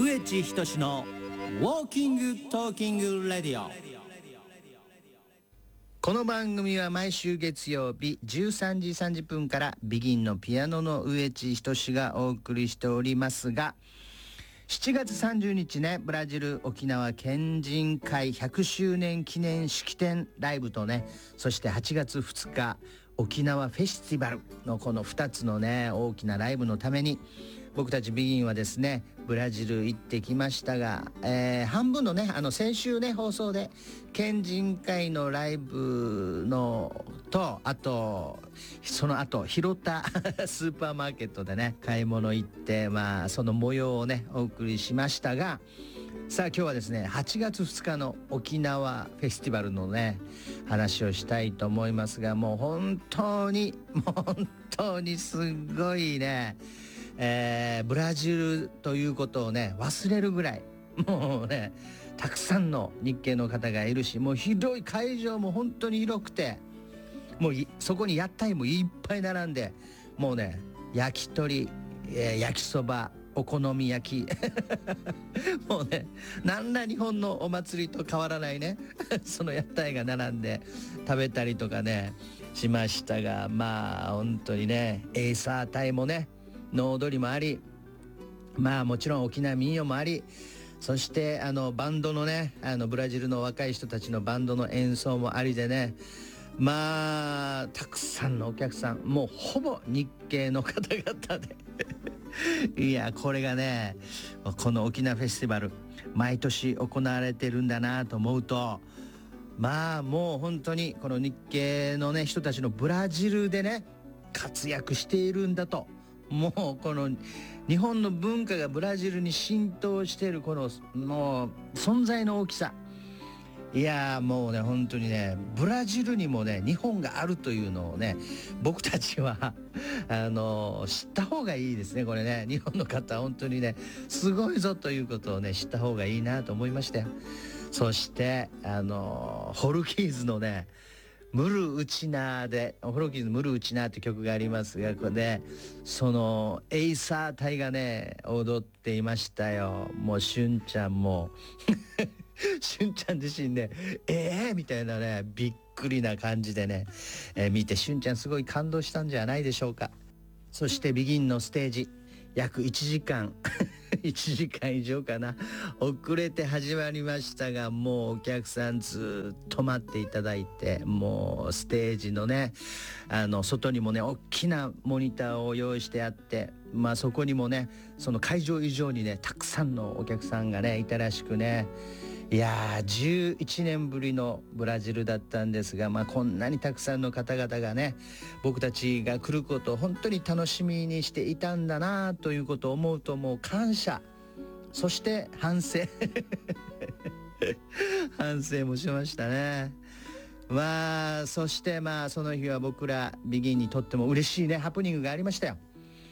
植地仁のウォーキングトーキングレディオ。 この番組は毎週月曜日13時30分からビギンのピアノの植地仁がお送りしておりますが、7月30日ね、ブラジル沖縄県人会100周年記念式典ライブとね、そして8月2日沖縄フェスティバルのこの2つのね大きなライブのために僕たちビギンはですねブラジル行ってきましたが、半分のね先週ね放送で県人会のライブのと、あとその後拾ったスーパーマーケットでね買い物行って、その模様をねお送りしましたが、さあ今日はですね8月2日の沖縄フェスティバルのね話をしたいと思いますが、もう本当にすごいね、ブラジルということをね忘れるぐらいもうねたくさんの日系の方がいるし、もう広い会場も本当に広くて、もうそこに屋台もいっぱい並んで、もうね焼き鳥、焼きそば、お好み焼きもうねなんら日本のお祭りと変わらないねその屋台が並んで食べたりとかねしましたが、本当にねエイサー隊もねの踊りもあり、もちろん沖縄民謡もあり、そしてバンドのねブラジルの若い人たちのバンドの演奏もありでね、たくさんのお客さん、もうほぼ日系の方々でいやこれがねこの沖縄フェスティバル毎年行われてるんだなと思うと、もう本当にこの日系のね人たちのブラジルでね活躍しているんだと、もうこの日本の文化がブラジルに浸透しているこのもう存在の大きさ、いやもうね本当にねブラジルにもね日本があるというのをね僕たちは知った方がいいですね。これね日本の方本当にねすごいぞということをね知った方がいいなと思いましたよ。そしてホルキーズのねムルウチナーで、ホルキーズムルウチナーって曲がありますが、これでそのエイサー隊がね踊っていましたよ。もうしゅんちゃんもしゅんちゃん自身ねみたいなねびっくりな感じでね、見てしゅんちゃんすごい感動したんじゃないでしょうか。そしてビギンのステージ約1時間1時間以上かな遅れて始まりましたが、もうお客さんずっと待っていただいて、もうステージのね外にもね大きなモニターを用意してあって、そこにもねその会場以上にねたくさんのお客さんがねいたらしくね、いや11年ぶりのブラジルだったんですが、こんなにたくさんの方々がね僕たちが来ることを本当に楽しみにしていたんだなということを思うと、もう感謝、そして反省反省もしましたね。そしてその日は僕らビギンにとっても嬉しいねハプニングがありましたよ。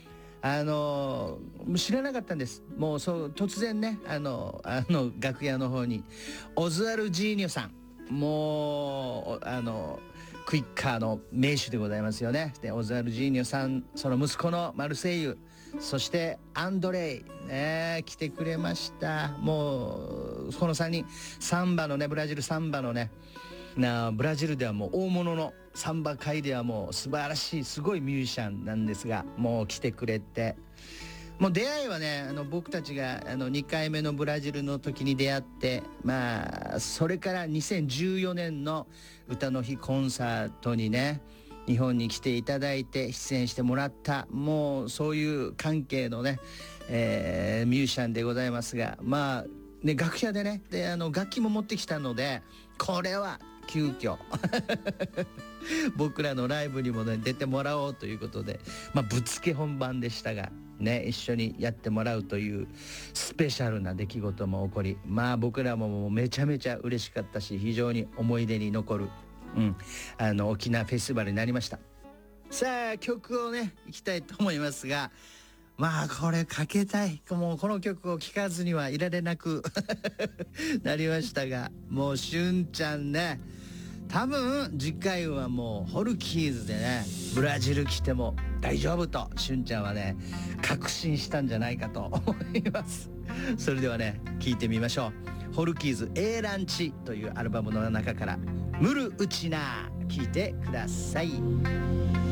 知らなかったんです。もうそう突然ね楽屋の方にオズワルジーニョさん、もうクイッカーの名手でございますよね。でオズワルジーニョさん、その息子のマルセイユ、そしてアンドレイ、来てくれました。もうこの3人サンバのねブラジルサンバのねブラジルではもう大物のサンバ界ではもう素晴らしいすごいミュージシャンなんですが、もう来てくれて、もう出会いはね僕たちが2回目のブラジルの時に出会って、それから2014年の歌の日コンサートにね日本に来ていただいて出演してもらった、もうそういう関係のね、ミュージシャンでございますが、楽屋でね楽器も持ってきたので、これは急遽僕らのライブにもね出てもらおうということで、ぶっつけ本番でしたがね一緒にやってもらうというスペシャルな出来事も起こり、僕らももうめちゃめちゃ嬉しかったし非常に思い出に残る、沖縄フェスティバルになりました。さあ曲をねいきたいと思いますが、これかけたい、もうこの曲を聴かずにはいられなくなりましたが、もうしゅんちゃんね多分次回はもうホルキーズでねブラジル来ても大丈夫としゅんちゃんはね確信したんじゃないかと思います。それではね聞いてみましょう。ホルキーズ A ランチというアルバムの中からムルウチナー聞いてください。